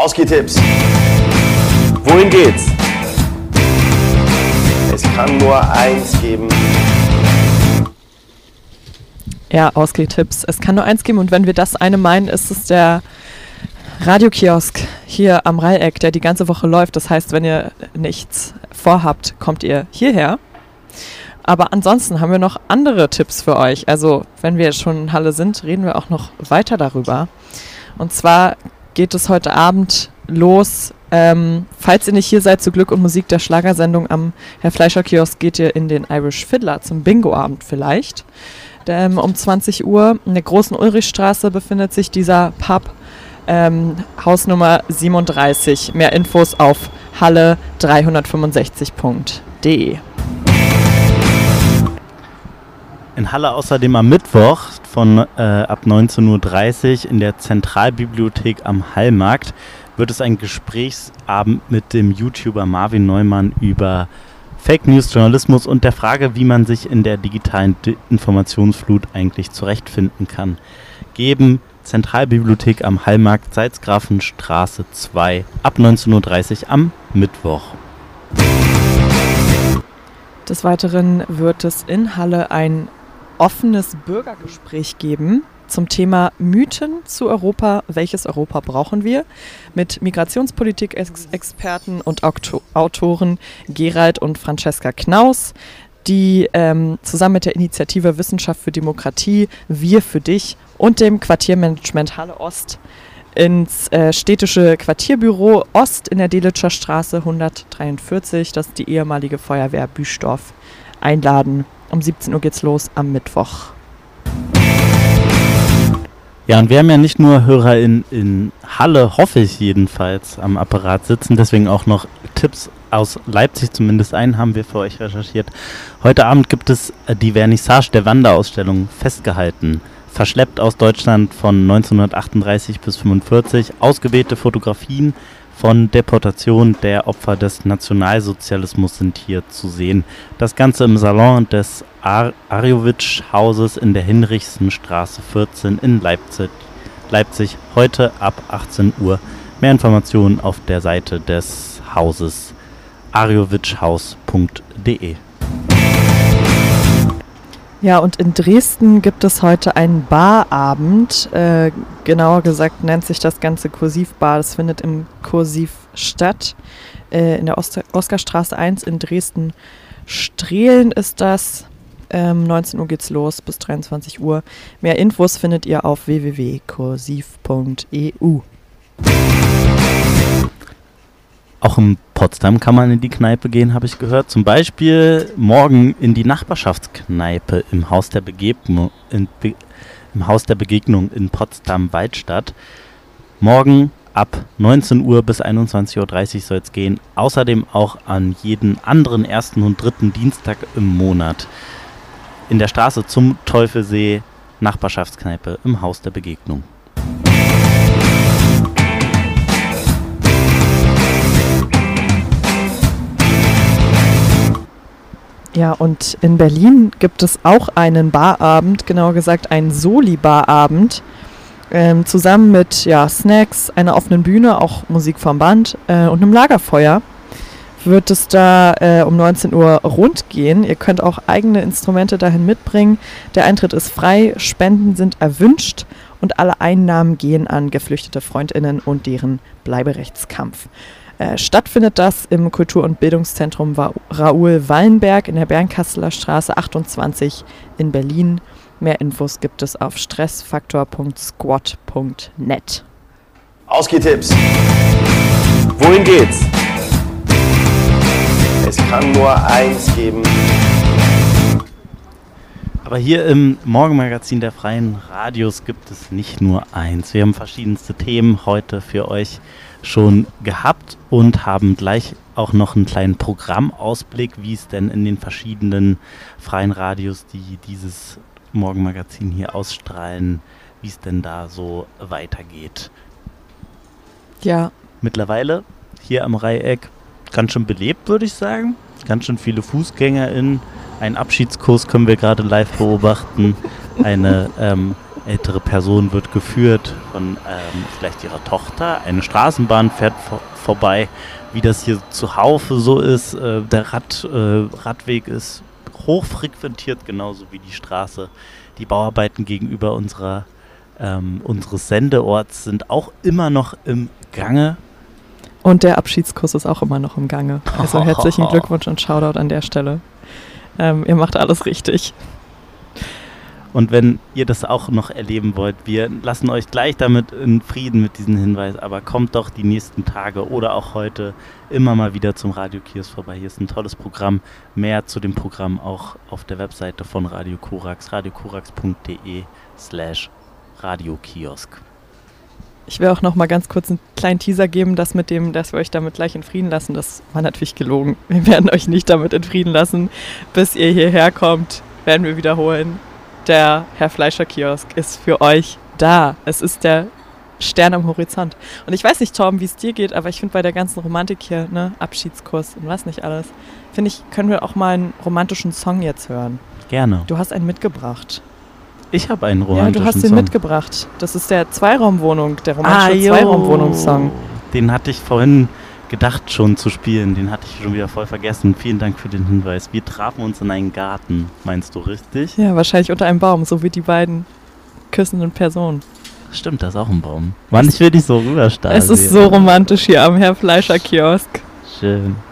Ausgehtipps. Wohin geht's? Es kann nur eins geben. Ja, Ausgehtipps. Es kann nur eins geben und wenn wir das eine meinen, ist es der Radiokiosk hier am Dreieck, der die ganze Woche läuft. Das heißt, wenn ihr nichts vorhabt, kommt ihr hierher. Aber ansonsten haben wir noch andere Tipps für euch. Also wenn wir schon in Halle sind, reden wir auch noch weiter darüber. Und zwar geht es heute Abend los. Falls ihr nicht hier seid, zu Glück und Musik der Schlagersendung am Herr Fleischer Kiosk, geht ihr in den Irish Fiddler zum Bingo-Abend vielleicht. Um 20 Uhr in der großen Ulrichstraße befindet sich dieser Pub. Hausnummer 37. Mehr Infos auf halle365.de. In Halle außerdem am Mittwoch ab 19.30 Uhr in der Zentralbibliothek am Hallmarkt wird es einen Gesprächsabend mit dem YouTuber Marvin Neumann über Fake News Journalismus und der Frage, wie man sich in der digitalen Informationsflut eigentlich zurechtfinden kann, geben. Zentralbibliothek am Hallmarkt, Salzgrafenstraße 2, ab 19.30 Uhr am Mittwoch. Des Weiteren wird es in Halle ein offenes Bürgergespräch geben zum Thema Mythen zu Europa. Welches Europa brauchen wir? Mit Migrationspolitik-Experten und Autoren Gerald und Francesca Knaus, die zusammen mit der Initiative Wissenschaft für Demokratie, Wir für dich und dem Quartiermanagement Halle Ost ins städtische Quartierbüro Ost in der Delitscher Straße 143, das ist die ehemalige Feuerwehr Büstorf, einladen. Um 17 Uhr geht's los am Mittwoch. Ja, und wir haben ja nicht nur Hörer in Halle, hoffe ich jedenfalls, am Apparat sitzen, deswegen auch noch Tipps aus Leipzig, zumindest einen haben wir für euch recherchiert. Heute Abend gibt es die Vernissage der Wanderausstellung Festgehalten. Verschleppt aus Deutschland von 1938 bis 1945, ausgewählte Fotografien von Deportation der Opfer des Nationalsozialismus sind hier zu sehen. Das Ganze im Salon des Arjowitsch-Hauses in der Hinrichsenstraße 14 in Leipzig, heute ab 18 Uhr. Mehr Informationen auf der Seite des Hauses arjowitschhaus.de. Ja, und in Dresden gibt es heute einen Barabend. Genauer gesagt nennt sich das Ganze Kursivbar. Das findet im Kursiv statt. In der Oskarstraße 1 in Dresden-Strehlen ist das. 19 Uhr geht's los bis 23 Uhr. Mehr Infos findet ihr auf www.kursiv.eu. Auch in Potsdam kann man in die Kneipe gehen, habe ich gehört. Zum Beispiel morgen in die Nachbarschaftskneipe im Haus der Begegnung in Potsdam-Waldstadt. Morgen ab 19 Uhr bis 21.30 Uhr soll es gehen. Außerdem auch an jeden anderen ersten und dritten Dienstag im Monat. In der Straße zum Teufelsee, Nachbarschaftskneipe im Haus der Begegnung. Ja, und in Berlin gibt es auch einen Barabend, genauer gesagt einen Soli-Barabend, zusammen mit Snacks, einer offenen Bühne, auch Musik vom Band und einem Lagerfeuer wird es da um 19 Uhr rund gehen. Ihr könnt auch eigene Instrumente dahin mitbringen. Der Eintritt ist frei, Spenden sind erwünscht und alle Einnahmen gehen an geflüchtete FreundInnen und deren Bleiberechtskampf. Stattfindet das im Kultur- und Bildungszentrum Raoul Wallenberg in der Bernkasseler Straße 28 in Berlin. Mehr Infos gibt es auf stressfaktor.squad.net. Ausgehtipps. Wohin geht's? Es kann nur eins geben. Aber hier im Morgenmagazin der Freien Radios gibt es nicht nur eins. Wir haben verschiedenste Themen heute für euch schon gehabt und haben gleich auch noch einen kleinen Programmausblick, wie es denn in den verschiedenen freien Radios, die dieses Morgenmagazin hier ausstrahlen, wie es denn da so weitergeht. Ja. Mittlerweile hier am Dreieck ganz schön belebt, würde ich sagen. Ganz schön viele FußgängerInnen. Einen Abschiedskurs können wir gerade live beobachten. Eine ältere Person wird geführt von vielleicht ihrer Tochter. Eine Straßenbahn fährt vorbei, wie das hier zuhaufe so ist. Der Radweg ist hochfrequentiert, genauso wie die Straße. Die Bauarbeiten gegenüber unseres Sendeorts sind auch immer noch im Gange. Und der Abschiedskurs ist auch immer noch im Gange. Also herzlichen Glückwunsch und Shoutout an der Stelle. Ihr macht alles richtig. Und wenn ihr das auch noch erleben wollt, wir lassen euch gleich damit in Frieden mit diesem Hinweis, aber kommt doch die nächsten Tage oder auch heute immer mal wieder zum Radiokiosk vorbei. Hier ist ein tolles Programm. Mehr zu dem Programm auch auf der Webseite von Radio Korax, radiokorax.de/Radiokiosk. Ich will auch noch mal ganz kurz einen kleinen Teaser geben, dass wir euch damit gleich in Frieden lassen, das war natürlich gelogen. Wir werden euch nicht damit in Frieden lassen, bis ihr hierher kommt, werden wir wiederholen. Der Herr Fleischer Kiosk ist für euch da. Es ist der Stern am Horizont. Und ich weiß nicht, Torben, wie es dir geht, aber ich finde bei der ganzen Romantik hier, ne, Abschiedskurs und was nicht alles, finde ich, können wir auch mal einen romantischen Song jetzt hören. Gerne. Du hast einen mitgebracht. Ich habe einen romantischen Song. Ja, du hast den mitgebracht. Das ist der Zweiraumwohnung, der romantische Zweiraumwohnungssong. Den hatte ich vorhin gedacht schon zu spielen. Den hatte ich schon wieder voll vergessen. Vielen Dank für den Hinweis. Wir trafen uns in einen Garten. Meinst du richtig? Ja, wahrscheinlich unter einem Baum, so wie die beiden küssenden Personen. Stimmt, da ist auch ein Baum. Mann, ich will dich so rüberstarren. Es ist so romantisch hier am Herr Fleischer Kiosk. Schön.